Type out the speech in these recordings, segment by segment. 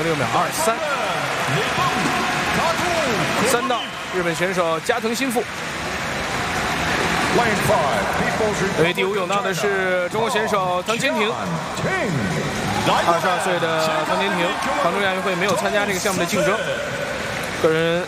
6秒23。3道，日本选手加藤新妇。因为第5泳道的是中国选手唐坚庭。22岁的唐坚庭，杭州亚运会没有参加这个项目的竞争，个人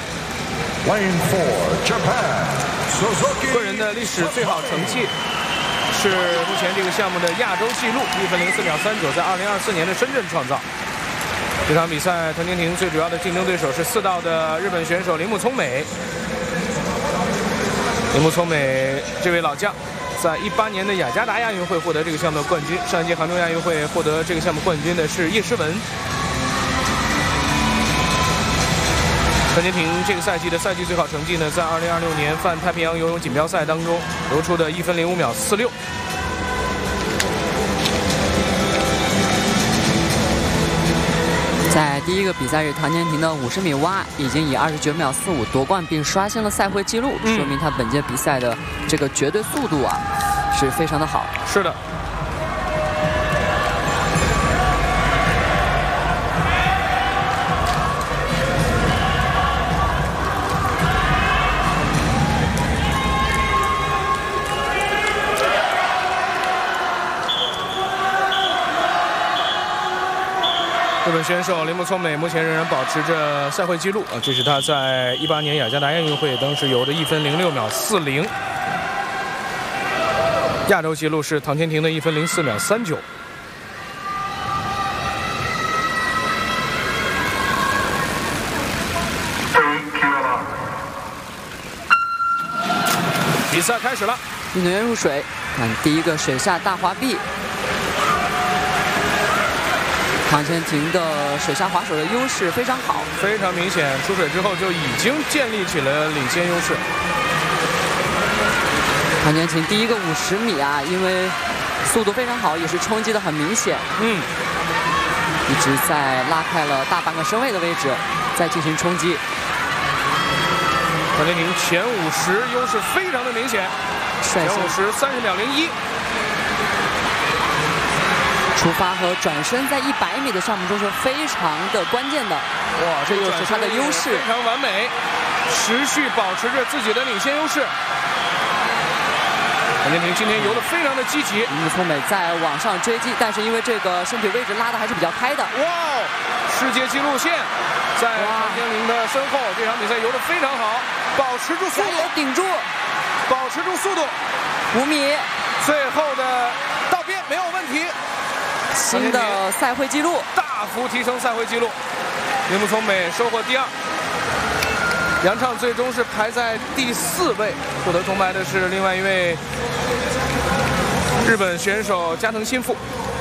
的历史最好成绩是目前这个项目的亚洲纪录1分04秒39，在2024年的深圳创造。这场比赛，唐坚庭最主要的竞争对手是4道的日本选手铃木聪美。铃木聪美这位老将，在18年的雅加达亚运会获得这个项目的冠军。上一届杭州亚运会获得这个项目冠军的是叶诗文。唐坚庭这个赛季的赛季最好成绩呢，在2026年泛太平洋游泳锦标赛当中游出的1分05秒46。 在第一个比赛日，唐坚庭的50米蛙已经以29秒45夺冠，并刷新了赛会纪录，说明他本届比赛的这个绝对速度啊是非常的好。 是的。日本选手铃木聪美目前仍然保持着赛会纪录啊，这是他在18年雅加达亚运会当时游的1分06秒40。亚洲纪录是唐坚庭的1分04秒39。比赛开始了， 运动员入水，看第一个水下大滑臂。唐坚庭的水下滑手的优势非常好， 非常明显，出水之后就已经建立起了领先优势。 唐坚庭第一个50米啊，因为速度非常好，也是冲击的很明显，一直在拉开了大半个身位的位置，再进行冲击。 唐坚庭前50优势非常的明显，前50 30秒01。 出发和转身在100米的项目中是非常的关键的。 哇， 这又是他的优势， 非常完美，持续保持着自己的领先优势。唐坚庭今天游得非常的积极， 铃木聪美在往上追击，但是因为这个身体位置拉的还是比较开的。 哇，世界纪录线在唐坚庭的身后，这场比赛游得非常好，保持住速度， 顶住， 保持住速度 5米， 最后的到边没有问题。 新的赛会纪录， 大幅提升赛会纪录。铃木聪美收获第2，杨畅最终是排在第4位，获得铜牌的是另外一位日本选手加藤新妇。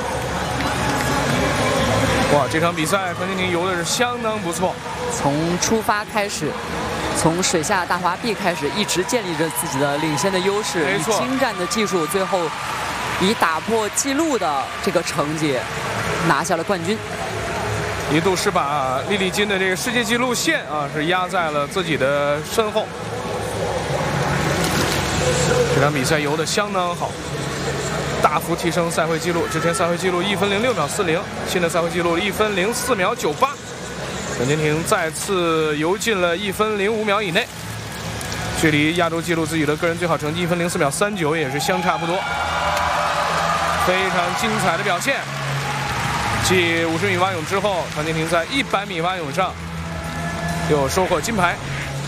哇，这场比赛唐坚庭游的是相当不错， 从出发开始，从水下大滑臂开始，一直建立着自己的领先的优势，以精湛的技术，最后以打破纪录的这个成绩拿下了冠军， 一度是把莉莉金的这个世界纪录线啊是压在了自己的身后。这场比赛游得相当好，大幅提升赛会纪录，之前赛会纪录1分06秒40，新的赛会纪录1分04秒98。唐坚庭再次游进了1分05秒以内，距离亚洲纪录自己的个人最好成绩1分04秒39也是相差不多。非常精彩的表现。继50米蛙泳之后，唐坚庭在100米蛙泳上又收获金牌。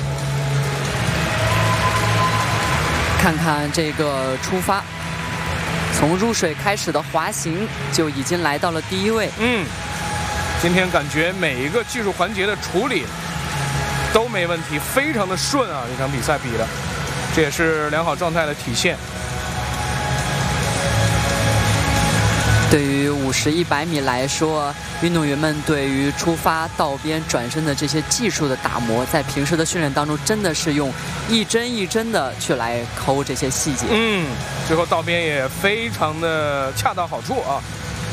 看看这个出发，从入水开始的滑行就已经来到了第1位。 今天感觉每一个技术环节的处理都没问题，非常的顺啊！这场比赛比的，这也是良好状态的体现。 对于50、100米来说，运动员们对于出发、道边、转身的这些技术的打磨，在平时的训练当中，真的是用一针一针的去来抠这些细节。 最后道边也非常的恰到好处啊！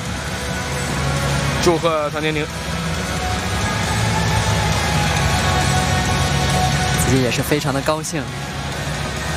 祝贺唐坚庭， 自己也是非常的高兴。